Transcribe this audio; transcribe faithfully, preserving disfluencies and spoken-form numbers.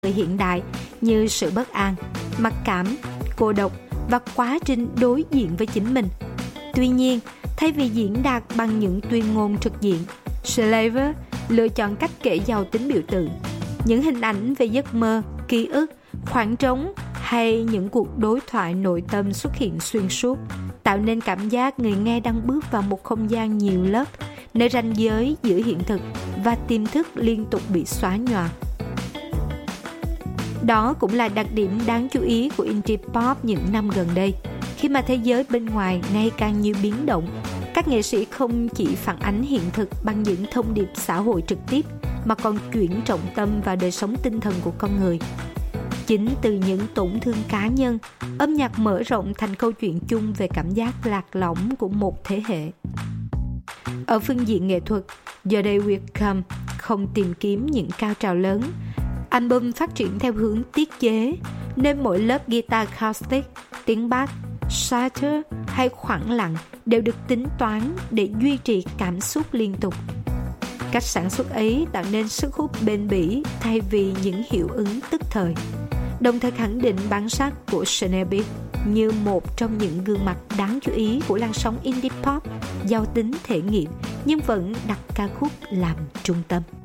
hiện đại như sự bất an, mặc cảm, cô độc và quá trình đối diện với chính mình. Tuy nhiên, thay vì diễn đạt bằng những tuyên ngôn trực diện, Shalever lựa chọn cách kể giàu tính biểu tượng. Những hình ảnh về giấc mơ, ký ức, khoảng trống hay những cuộc đối thoại nội tâm xuất hiện xuyên suốt, tạo nên cảm giác người nghe đang bước vào một không gian nhiều lớp, nơi ranh giới giữa hiện thực và tiềm thức liên tục bị xóa nhòa. Đó cũng là đặc điểm đáng chú ý của indie pop những năm gần đây. Khi mà thế giới bên ngoài ngày càng nhiều biến động, các nghệ sĩ không chỉ phản ánh hiện thực bằng những thông điệp xã hội trực tiếp, mà còn chuyển trọng tâm vào đời sống tinh thần của con người. Chính từ những tổn thương cá nhân, âm nhạc mở rộng thành câu chuyện chung về cảm giác lạc lõng của một thế hệ. Ở phương diện nghệ thuật, Your Day Will Come không tìm kiếm những cao trào lớn. Album phát triển theo hướng tiết chế, nên mỗi lớp guitar acoustic, tiếng bass, shatter hay khoảng lặng đều được tính toán để duy trì cảm xúc liên tục. Cách sản xuất ấy tạo nên sức hút bền bỉ thay vì những hiệu ứng tức thời, đồng thời khẳng định bản sắc của Chanel Beat như một trong những gương mặt đáng chú ý của làn sóng indie pop giàu tính thể nghiệm nhưng vẫn đặt ca khúc làm trung tâm.